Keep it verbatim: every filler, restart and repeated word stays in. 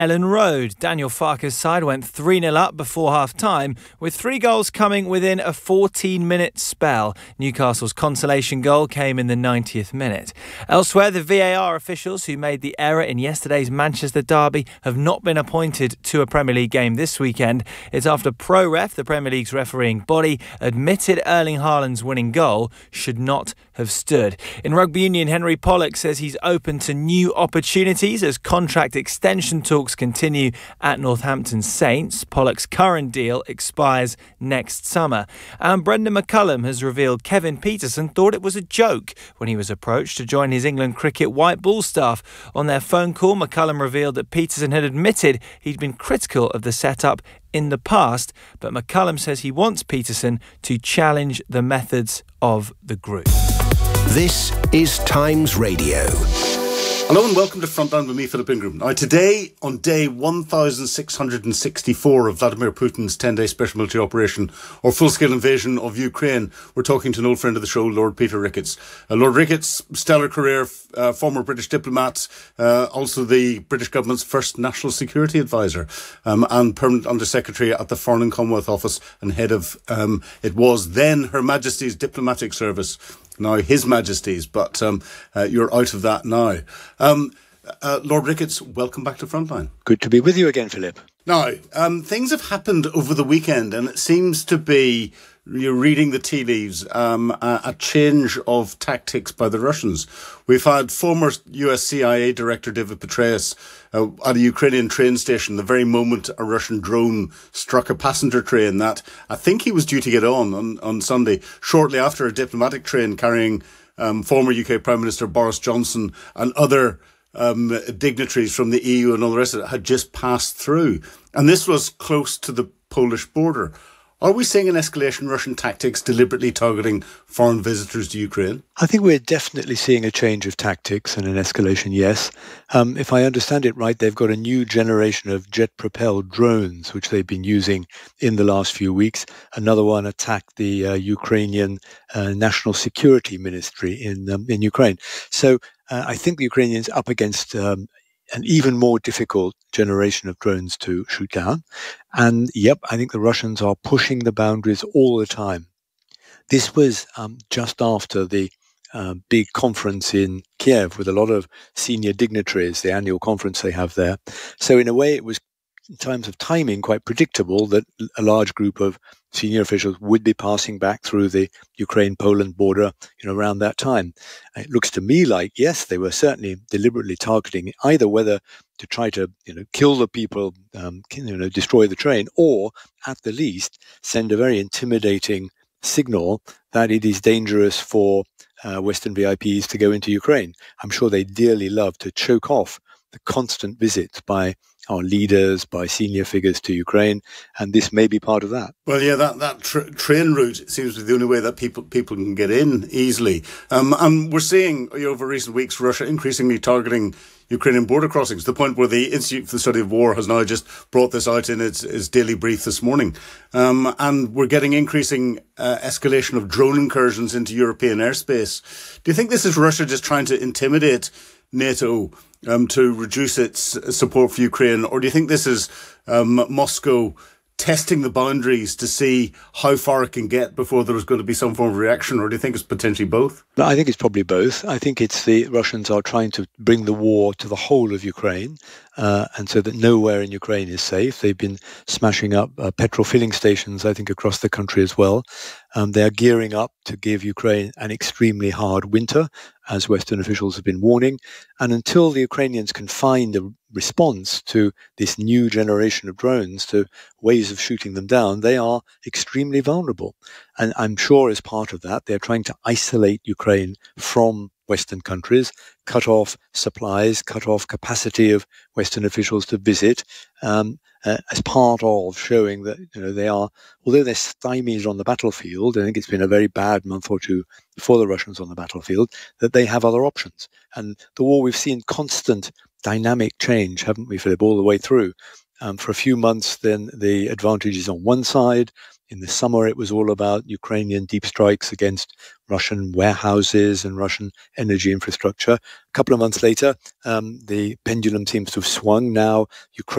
Ellen Road. Daniel Farke's side went three nil up before half-time, with three goals coming within a fourteen-minute spell. Newcastle's consolation goal came in the ninetieth minute. Elsewhere, the V A R officials who made the error in yesterday's Manchester derby have not been appointed to a Premier League game this weekend. It's after ProRef, the Premier League's refereeing body, admitted Erling Haaland's winning goal should not have stood. In rugby union, Henry Pollock says he's open to new opportunities as contract extension talks continue at Northampton Saints. Pollock's current deal expires next summer. And Brendan McCullum has revealed Kevin Pietersen thought it was a joke when he was approached to join his England cricket white ball staff. On their phone call, McCullum revealed that Pietersen had admitted he'd been critical of the setup in the past, but McCullum says he wants Pietersen to challenge the methods of the group. This is Times Radio. Hello and welcome to Frontline with me, Philip Ingram. Now today, on day one thousand six hundred sixty-four of Vladimir Putin's ten-day special military operation or full-scale invasion of Ukraine, we're talking to an old friend of the show, Lord Peter Ricketts. Uh, Lord Ricketts, stellar career, uh, former British diplomat, uh, also the British government's first national security advisor, um, and permanent undersecretary at the Foreign and Commonwealth Office and head of, um, it was then Her Majesty's Diplomatic Service. Now His Majesty's, but um, uh, you're out of that now. Um, uh, Lord Ricketts, welcome back to Frontline. Good to be with you again, Philip. Now, um, things have happened over the weekend, and it seems to be, you're reading the tea leaves, um, a, a change of tactics by the Russians. We've had former U S C I A Director David Petraeus uh, at a Ukrainian train station the very moment a Russian drone struck a passenger train that I think he was due to get on on, on Sunday, shortly after a diplomatic train carrying um, former U K Prime Minister Boris Johnson and other um, dignitaries from the E U and all the rest of it had just passed through. And this was close to the Polish border. Are we seeing an escalation in Russian tactics deliberately targeting foreign visitors to Ukraine? I think we're definitely seeing a change of tactics and an escalation, yes. Um, if I understand it right, they've got a new generation of jet-propelled drones, which they've been using in the last few weeks. Another one attacked the uh, Ukrainian uh, National Security Ministry in, um, in Ukraine. So uh, I think the Ukrainians up against um, an even more difficult generation of drones to shoot down. And yep, I think the Russians are pushing the boundaries all the time. This was um, just after the uh, big conference in Kiev with a lot of senior dignitaries, the annual conference they have there. So in a way, it was, in terms of timing, quite predictable that a large group of senior officials would be passing back through the Ukraine-Poland border, you know, around that time. It looks to me like, yes, they were certainly deliberately targeting either whether to try to, you know, kill the people, um, you know, destroy the train, or at the least send a very intimidating signal that it is dangerous for uh, Western V I Ps to go into Ukraine. I'm sure they dearly love to choke off the constant visits by our leaders, by senior figures to Ukraine, and this may be part of that. Well, yeah, that, that tra- train route seems to be the only way that people people can get in easily. Um, and we're seeing, you know, over recent weeks, Russia increasingly targeting Ukrainian border crossings, to the point where the Institute for the Study of War has now just brought this out in its, its daily brief this morning. Um, and we're getting increasing uh, escalation of drone incursions into European airspace. Do you think this is Russia just trying to intimidate NATO um, to reduce its support for Ukraine? Or do you think this is um, Moscow testing the boundaries to see how far it can get before there was going to be some form of reaction? Or do you think it's potentially both? No, I think it's probably both. I think it's the Russians are trying to bring the war to the whole of Ukraine, uh, and so that nowhere in Ukraine is safe. They've been smashing up uh, petrol filling stations, I think, across the country as well. Um, they are gearing up to give Ukraine an extremely hard winter, as Western officials have been warning. And until the Ukrainians can find a response to this new generation of drones, to ways of shooting them down, they are extremely vulnerable. And I'm sure as part of that, they're trying to isolate Ukraine from Western countries, cut off supplies, cut off capacity of Western officials to visit, um, uh, as part of showing that, you know, they are, although they're stymied on the battlefield, I think it's been a very bad month or two for the Russians on the battlefield, that they have other options. And the war, we've seen constant dynamic change, haven't we, Philip, all the way through. Um, for a few months, then the advantage is on one side. In the summer, it was all about Ukrainian deep strikes against Russian warehouses and Russian energy infrastructure. A couple of months later, um, the pendulum seems to have swung. Now, Ukraine